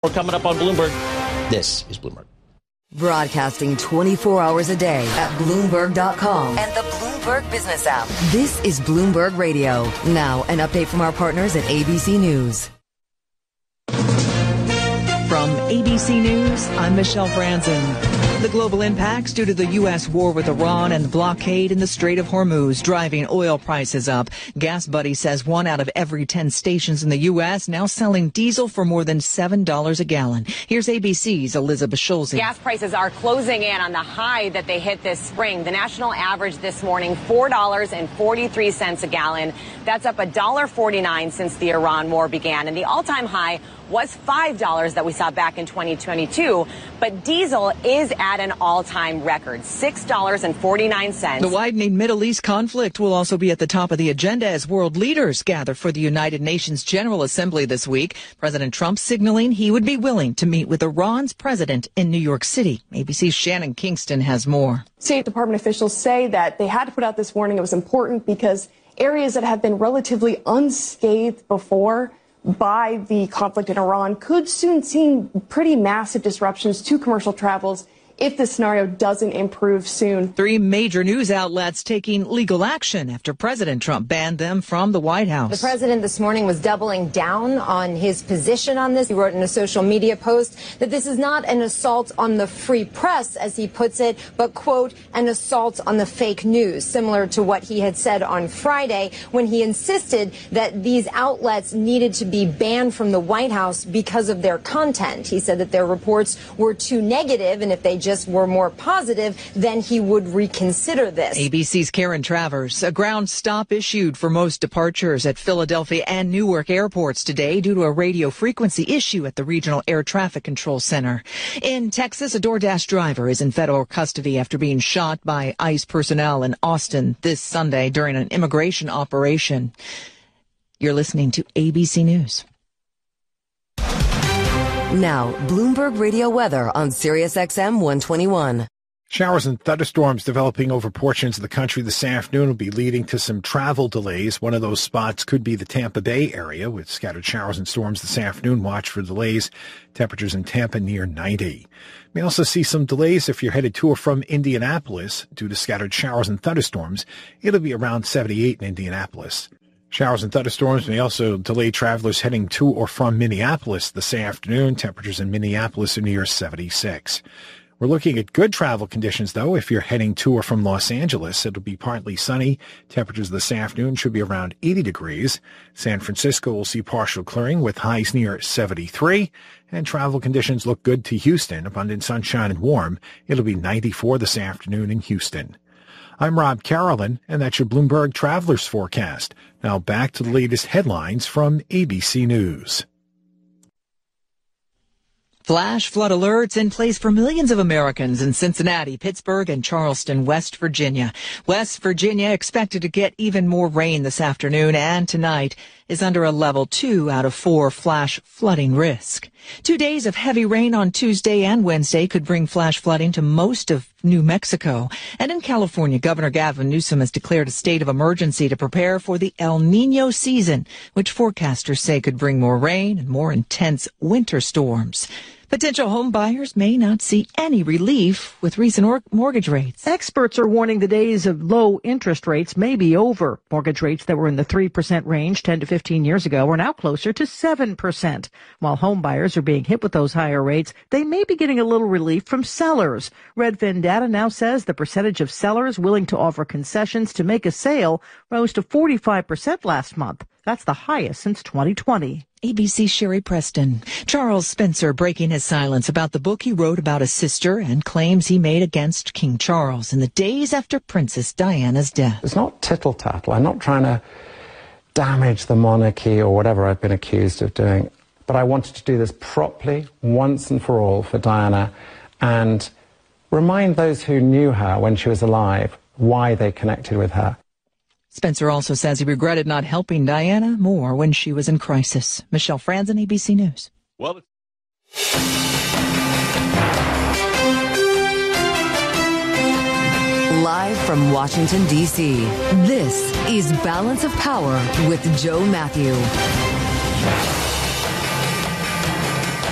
We're coming up on Bloomberg. This is Bloomberg. Broadcasting 24 hours a day at Bloomberg.com and the Bloomberg Business app. This is Bloomberg Radio. Now, an update from our partners at ABC News. From ABC News, I'm Michelle Franzen. The global impacts due to the U.S. war with Iran and the blockade in the Strait of Hormuz driving oil prices up. GasBuddy says 1 out of every 10 stations in the U.S. now selling diesel for more than $7 a gallon. Here's ABC's Elizabeth Schulze. Gas prices are closing in on the high that they hit this spring. The national average this morning, $4.43 a gallon. That's up $1.49 since the Iran war began. And the all-time high was $5 that we saw back in 2022. But diesel is at an all-time record, $6.49. The widening Middle East conflict will also be at the top of the agenda as world leaders gather for the United Nations General Assembly this week. President Trump signaling he would be willing to meet with Iran's president in New York City. ABC's Shannon Kingston has more. State Department officials say that they had to put out this warning. It was important because areas that have been relatively unscathed before by the conflict in Iran could soon see pretty massive disruptions to commercial travels if the scenario doesn't improve soon. 3 major news outlets taking legal action after President Trump banned them from the White House. The president this morning was doubling down on his position on this. He wrote in a social media post that this is not an assault on the free press, as he puts it, but, quote, an assault on the fake news, similar to what he had said on Friday when he insisted that these outlets needed to be banned from the White House because of their content. He said that their reports were too negative, and if they just were more positive, then he would reconsider this. ABC's Karen Travers. A ground stop issued for most departures at Philadelphia and Newark airports today due to a radio frequency issue at the Regional Air Traffic Control Center. In Texas, a DoorDash driver is in federal custody after being shot by ICE personnel in Austin this Sunday during an immigration operation. You're listening to ABC News. Now, Bloomberg Radio weather on Sirius XM 121. Showers and thunderstorms developing over portions of the country this afternoon will be leading to some travel delays. One of those spots could be the Tampa Bay area with scattered showers and storms this afternoon. Watch for delays. Temperatures in Tampa near 90. May also see some delays if you're headed to or from Indianapolis due to scattered showers and thunderstorms. It'll be around 78 in Indianapolis. Showers and thunderstorms may also delay travelers heading to or from Minneapolis this afternoon. Temperatures in Minneapolis are near 76. We're looking at good travel conditions, though. If you're heading to or from Los Angeles, it'll be partly sunny. Temperatures this afternoon should be around 80 degrees. San Francisco will see partial clearing with highs near 73. And travel conditions look good to Houston. Abundant sunshine and warm. It'll be 94 this afternoon in Houston. I'm Rob Carolyn, and that's your Bloomberg Travelers Forecast. Now back to the latest headlines from ABC News. Flash flood alerts in place for millions of Americans in Cincinnati, Pittsburgh, and Charleston, West Virginia. West Virginia expected to get even more rain this afternoon and tonight is under a level 2 out of 4 flash flooding risk. 2 days of heavy rain on Tuesday and Wednesday could bring flash flooding to most of New Mexico. And in California, Governor Gavin Newsom has declared a state of emergency to prepare for the El Niño season, which forecasters say could bring more rain and more intense winter storms. Potential home buyers may not see any relief with recent mortgage rates. Experts are warning the days of low interest rates may be over. Mortgage rates that were in the 3% range 10 to 15 years ago are now closer to 7%. While home buyers are being hit with those higher rates, they may be getting a little relief from sellers. Redfin data now says the percentage of sellers willing to offer concessions to make a sale rose to 45% last month. That's the highest since 2020. ABC's Sherry Preston. Charles Spencer breaking his silence about the book he wrote about his sister and claims he made against King Charles in the days after Princess Diana's death. It's not tittle-tattle. I'm not trying to damage the monarchy or whatever I've been accused of doing. But I wanted to do this properly, once and for all, for Diana, and remind those who knew her when she was alive why they connected with her. Spencer also says he regretted not helping Diana more when she was in crisis. Michelle Franzen, ABC News. Well, Live from Washington, D.C., this is Balance of Power with Joe Matthew.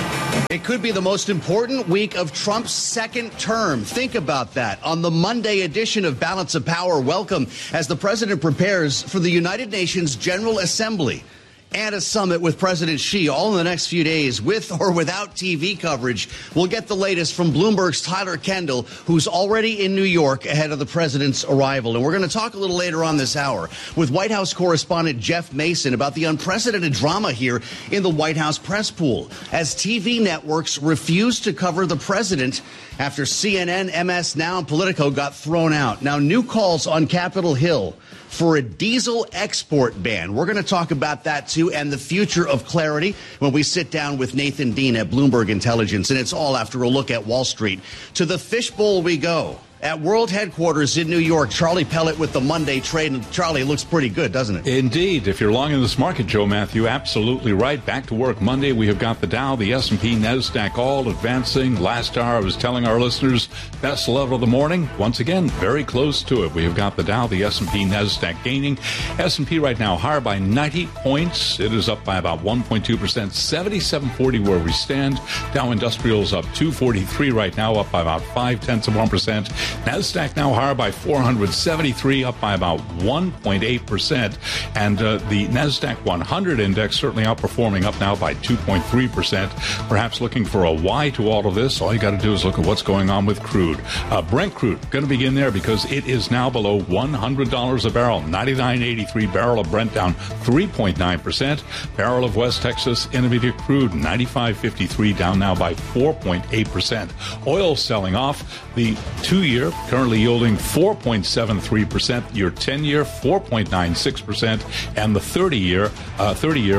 It could be the most important week of Trump's second term. Think about that. On the Monday edition of Balance of Power, welcome as the president prepares for the United Nations General Assembly and a summit with President Xi all in the next few days, with or without TV coverage. We'll get the latest from Bloomberg's Tyler Kendall, who's already in New York ahead of the president's arrival. And we're going to talk a little later on this hour with White House correspondent Jeff Mason about the unprecedented drama here in the White House press pool as TV networks refuse to cover the president after CNN, MS Now, and Politico got thrown out. Now, new calls on Capitol Hill for a diesel export ban. We're going to talk about that, too, and the future of clarity when we sit down with Nathan Dean at Bloomberg Intelligence. And it's all after a look at Wall Street. To the fishbowl we go. At World Headquarters in New York, Charlie Pellet with the Monday trade. And Charlie, looks pretty good, doesn't it? Indeed. If you're long in this market, Joe Matthew, absolutely right. Back to work Monday. We have got the Dow, the S&P, NASDAQ all advancing. Last hour, I was telling our listeners, best level of the morning. Once again, very close to it. We have got the Dow, the S&P, NASDAQ gaining. S&P right now higher by 90 points. It is up by about 1.2%. 77.40 where we stand. Dow Industrials up 243 right now, up by about 0.5%. NASDAQ now higher by 473, up by about 1.8%. And the NASDAQ 100 index certainly outperforming, up now by 2.3%. Perhaps looking for a why to all of this, all you got to do is look at what's going on with crude. Brent crude, going to begin there because it is now below $100 a barrel. 99.83 barrel of Brent down 3.9%. Barrel of West Texas Intermediate crude, 95.53 down now by 4.8%. Oil selling off. The 2-year currently yielding 4.73%, your 10-year 4.96%, and the 30-year at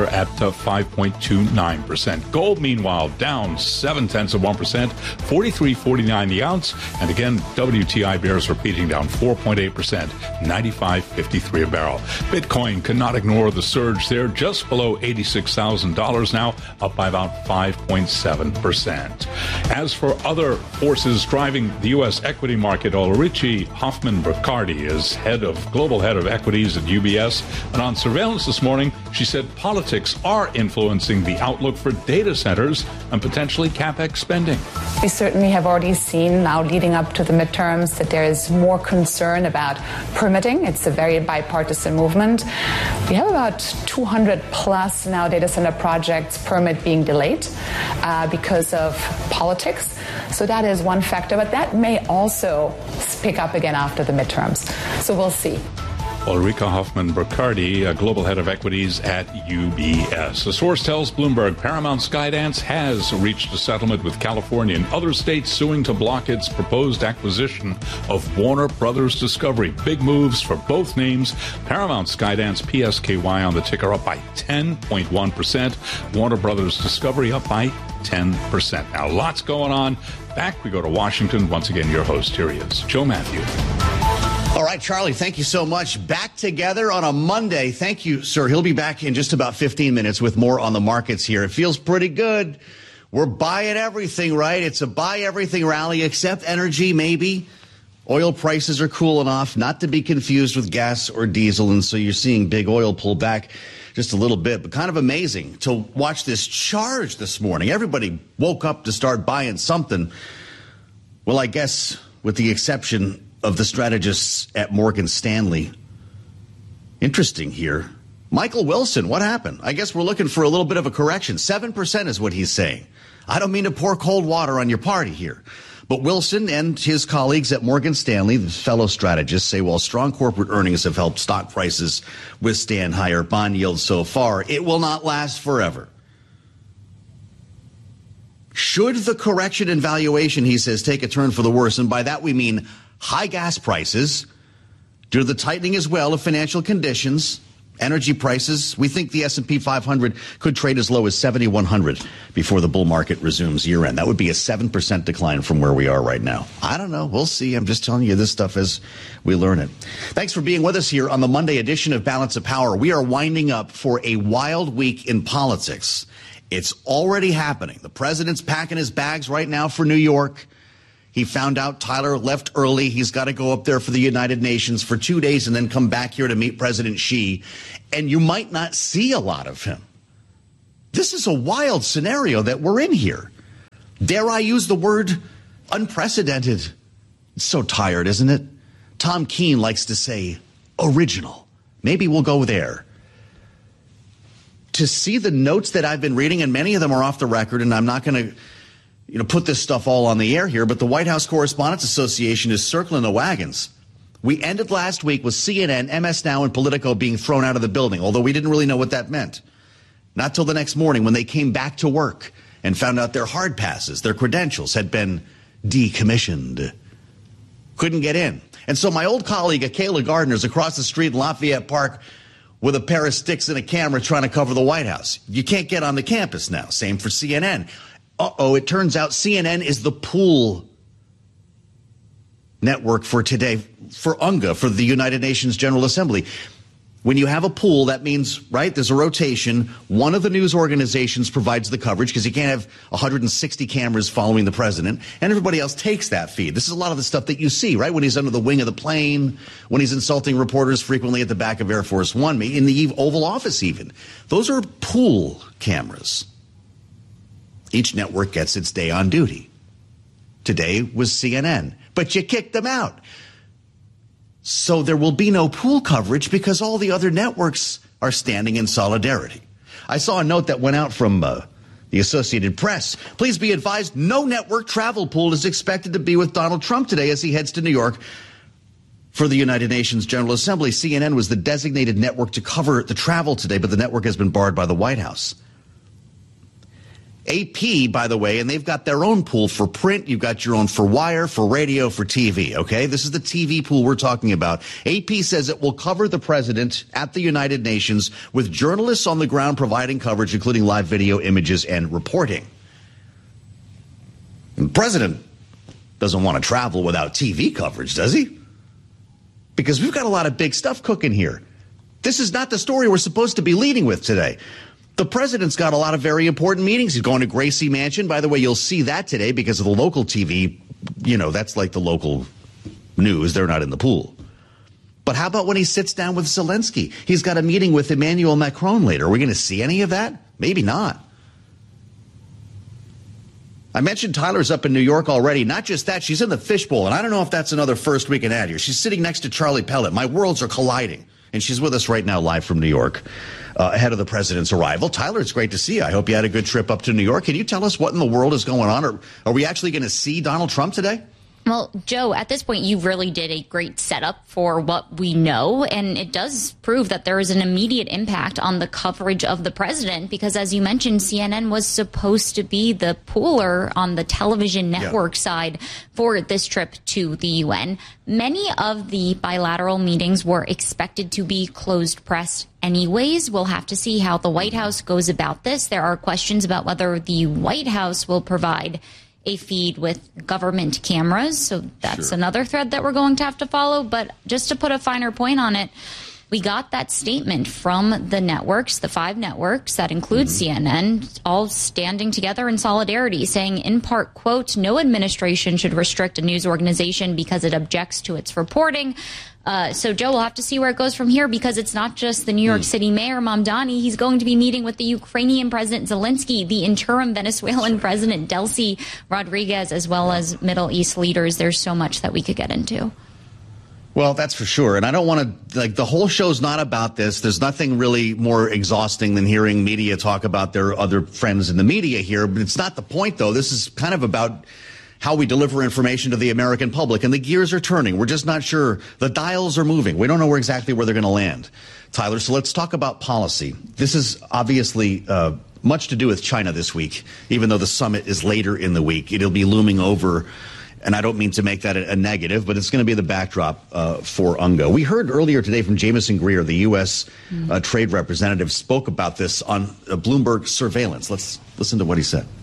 5.29%. Gold, meanwhile, down 0.7%, 43.49 the ounce, and again, WTI bears repeating, down 4.8%, 95.53 a barrel. Bitcoin cannot ignore the surge there, just below $86,000 now, up by about 5.7%. As for other forces driving the U.S. equity market, Ulrike Hoffman-Briccardi is global head of equities at UBS. And on surveillance this morning, she said politics are influencing the outlook for data centers and potentially CapEx spending. We certainly have already seen now leading up to the midterms that there is more concern about permitting. It's a very bipartisan movement. We have about 200 plus now data center projects permit being delayed because of politics. So that is one factor, but that may also pick up again after the midterms. So we'll see. Ulrike Hoffman-Briccardi, global head of equities at UBS. A source tells Bloomberg Paramount Skydance has reached a settlement with California and other states suing to block its proposed acquisition of Warner Brothers Discovery. Big moves for both names. Paramount Skydance, PSKY on the ticker, up by 10.1%. Warner Brothers Discovery up by 10%. Now, lots going on. Back we go to Washington. Once again, your host, here he is, Joe Matthew. All right, Charlie, thank you so much. Back together on a Monday. Thank you, sir. He'll be back in just about 15 minutes with more on the markets here. It feels pretty good. We're buying everything, right? It's a buy everything rally, except energy, maybe. Oil prices are cooling off, not to be confused with gas or diesel. And so you're seeing big oil pull back just a little bit, but kind of amazing to watch this charge this morning. Everybody woke up to start buying something. Well, I guess with the exception of the strategists at Morgan Stanley. Interesting here. Michael Wilson, what happened? I guess we're looking for a little bit of a correction. 7% is what he's saying. I don't mean to pour cold water on your party here. But Wilson and his colleagues at Morgan Stanley, the fellow strategists, say while strong corporate earnings have helped stock prices withstand higher bond yields so far, it will not last forever. Should the correction in valuation, he says, take a turn for the worse, and by that we mean high gas prices, due to the tightening as well of financial conditions, energy prices, we think the S&P 500 could trade as low as 7,100 before the bull market resumes year-end. That would be a 7% decline from where we are right now. I don't know. We'll see. I'm just telling you this stuff as we learn it. Thanks for being with us here on the Monday edition of Balance of Power. We are winding up for a wild week in politics. It's already happening. The president's packing his bags right now for New York. He found out Tyler left early. He's got to go up there for the United Nations for 2 days and then come back here to meet President Xi. And you might not see a lot of him. This is a wild scenario that we're in here. Dare I use the word unprecedented? It's so tired, isn't it? Tom Keene likes to say original. Maybe we'll go there. To see the notes that I've been reading, and many of them are off the record, and I'm not going to put this stuff all on the air here, but the White House Correspondents Association is circling the wagons. We ended last week with CNN, MS Now, and Politico being thrown out of the building, although we didn't really know what that meant. Not till the next morning when they came back to work and found out their hard passes, their credentials had been decommissioned. Couldn't get in. And so my old colleague, Kayla Gardner, is across the street in Lafayette Park with a pair of sticks and a camera trying to cover the White House. You can't get on the campus now. Same for CNN. It turns out CNN is the pool network for today, for UNGA, for the United Nations General Assembly. When you have a pool, that means, right, there's a rotation. One of the news organizations provides the coverage because you can't have 160 cameras following the president, and everybody else takes that feed. This is a lot of the stuff that you see, right, when he's under the wing of the plane, when he's insulting reporters frequently at the back of Air Force One, in the Oval Office even. Those are pool cameras. Each network gets its day on duty. Today was CNN, but you kicked them out. So there will be no pool coverage because all the other networks are standing in solidarity. I saw a note that went out from the Associated Press. Please be advised, no network travel pool is expected to be with Donald Trump today as he heads to New York for the United Nations General Assembly. CNN was the designated network to cover the travel today, but the network has been barred by the White House. AP, by the way, and they've got their own pool for print. You've got your own for wire, for radio, for TV, okay? This is the TV pool we're talking about. AP says it will cover the president at the United Nations with journalists on the ground providing coverage, including live video, images, and reporting. And the president doesn't want to travel without TV coverage, does he? Because we've got a lot of big stuff cooking here. This is not the story we're supposed to be leading with today. The president's got a lot of very important meetings. He's going to Gracie Mansion. By the way, you'll see that today because of the local TV. That's like the local news. They're not in the pool. But how about when he sits down with Zelensky? He's got a meeting with Emmanuel Macron later. Are we going to see any of that? Maybe not. I mentioned Tyler's up in New York already. Not just that, she's in the fishbowl. And I don't know if that's another first weekend ad here. She's sitting next to Charlie Pellet. My worlds are colliding. And she's with us right now live from New York. Ahead of the president's arrival. Tyler, it's great to see you. I hope you had a good trip up to New York. Can you tell us what in the world is going on? Or are we actually going to see Donald Trump today? Well, Joe, at this point, you really did a great setup for what we know. And it does prove that there is an immediate impact on the coverage of the president, because, as you mentioned, CNN was supposed to be the pooler on the television network side for this trip to the UN. Many of the bilateral meetings were expected to be closed press anyways. We'll have to see how the White House goes about this. There are questions about whether the White House will provide a feed with government cameras. So that's another thread that we're going to have to follow. But just to put a finer point on it, we got that statement from the networks, the 5 networks that include CNN, all standing together in solidarity, saying in part, quote, no administration should restrict a news organization because it objects to its reporting. So, Joe, we'll have to see where it goes from here, because it's not just the New York City mayor, Mamdani. He's going to be meeting with the Ukrainian President Zelensky, the interim Venezuelan President Delcy Rodriguez, as well as Middle East leaders. There's so much that we could get into. Well, that's for sure. And I don't want to, the whole show's not about this. There's nothing really more exhausting than hearing media talk about their other friends in the media here. But it's not the point, though. This is kind of about how we deliver information to the American public. And the gears are turning. We're just not sure. The dials are moving. We don't know exactly where they're going to land. Tyler, so let's talk about policy. This is obviously much to do with China this week, even though the summit is later in the week. It'll be looming over. And I don't mean to make that a negative, but it's going to be the backdrop for UNGA. We heard earlier today from Jameson Greer, the U.S. trade representative, spoke about this on Bloomberg Surveillance. Let's listen to what he said.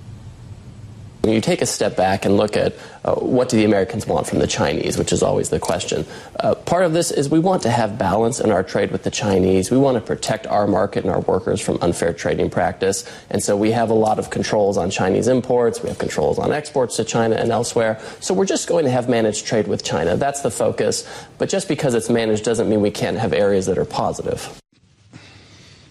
When you take a step back and look at what do the Americans want from the Chinese, which is always the question, part of this is we want to have balance in our trade with the Chinese. We want to protect our market and our workers from unfair trading practice. And so we have a lot of controls on Chinese imports. We have controls on exports to China and elsewhere. So we're just going to have managed trade with China. That's the focus. But just because it's managed doesn't mean we can't have areas that are positive.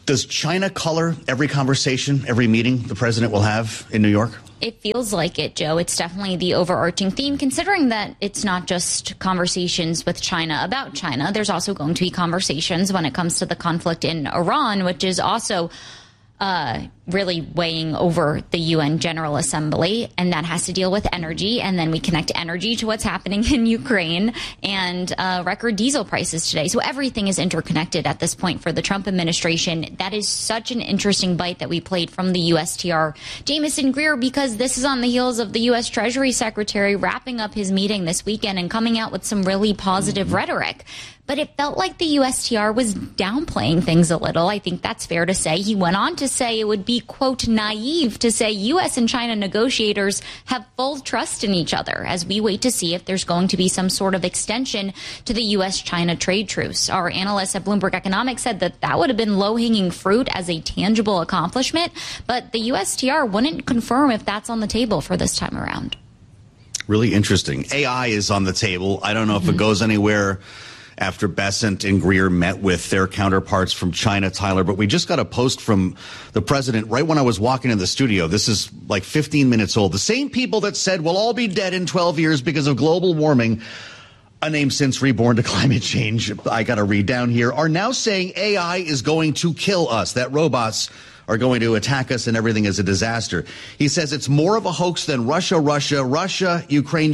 Does China color every conversation, every meeting the president will have in New York? It feels like it, Joe. It's definitely the overarching theme, considering that it's not just conversations with China about China. There's also going to be conversations when it comes to the conflict in Iran, which is also really weighing over the UN General Assembly, and that has to deal with energy. And then we connect energy to what's happening in Ukraine and record diesel prices today. So everything is interconnected at this point for the Trump administration. That is such an interesting bite that we played from the USTR, Jamieson Greer, because this is on the heels of the U.S. Treasury Secretary wrapping up his meeting this weekend and coming out with some really positive rhetoric. But it felt like the USTR was downplaying things a little. I think that's fair to say. He went on to say it would be, quote, naive to say U.S. and China negotiators have full trust in each other as we wait to see if there's going to be some sort of extension to the U.S.-China trade truce. Our analyst at Bloomberg Economics said that that would have been low-hanging fruit as a tangible accomplishment, but the USTR wouldn't confirm if that's on the table for this time around. Really interesting. AI is on the table. I don't know if it goes anywhere after Bessent and Greer met with their counterparts from China, Tyler. But we just got a post from the president right when I was walking in the studio. This is like 15 minutes old. The same people that said we'll all be dead in 12 years because of global warming, a name since reborn to climate change, I got to read down here, are now saying AI is going to kill us, that robots are going to attack us and everything is a disaster. He says it's more of a hoax than Russia, Ukraine,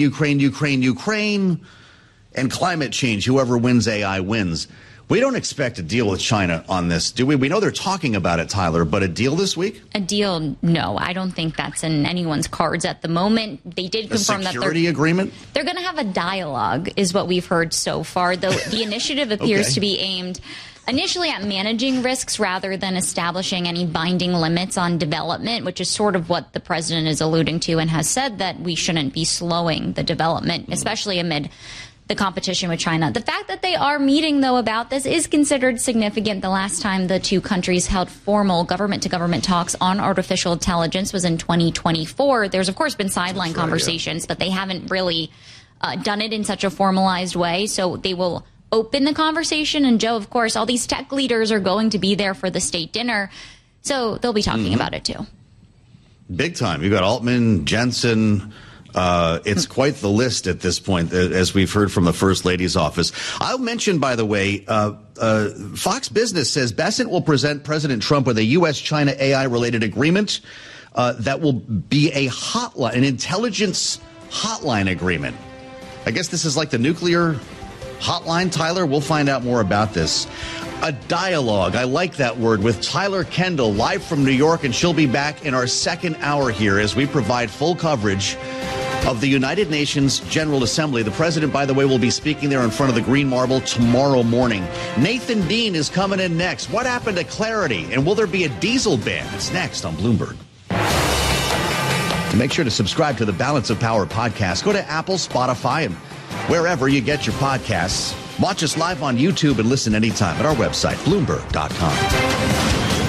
and climate change. Whoever wins AI wins. We don't expect a deal with China on this, do we? We know they're talking about it, Tyler, but a deal this week? A deal, no. I don't think that's in anyone's cards at the moment. They did confirm that security agreement? They're going to have a dialogue, is what we've heard so far. Though the initiative appears to be aimed initially at managing risks rather than establishing any binding limits on development, which is sort of what the president is alluding to and has said that we shouldn't be slowing the development, especially amid the competition with China. The fact that they are meeting, though, about this is considered significant. The last time the two countries held formal government-to-government talks on artificial intelligence was in 2024. There's, of course, been sideline conversations, but they haven't really done it in such a formalized way. So they will open the conversation. And, Joe, of course, all these tech leaders are going to be there for the state dinner. So they'll be talking about it, too. Big time. You've got Altman, Jensen. It's quite the list at this point, as we've heard from the First Lady's office. I'll mention, by the way, Fox Business says Bessent will present President Trump with a U.S.-China AI-related agreement that will be a hotline, an intelligence hotline agreement. I guess this is like the nuclear hotline, Tyler. We'll find out more about this. A dialogue, I like that word, with Tyler Kendall live from New York, and she'll be back in our second hour here as we provide full coverage of the United Nations General Assembly. The president, by the way, will be speaking there in front of the Green Marble tomorrow morning. Nathan Dean is coming in next. What happened to clarity? And will there be a diesel ban? It's next on Bloomberg. And make sure to subscribe to the Balance of Power podcast. Go to Apple, Spotify, and wherever you get your podcasts. Watch us live on YouTube and listen anytime at our website, Bloomberg.com.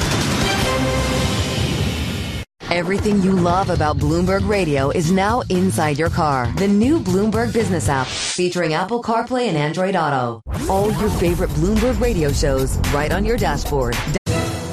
Everything you love about Bloomberg Radio is now inside your car. The new Bloomberg Business app featuring Apple CarPlay and Android Auto. All your favorite Bloomberg Radio shows right on your dashboard.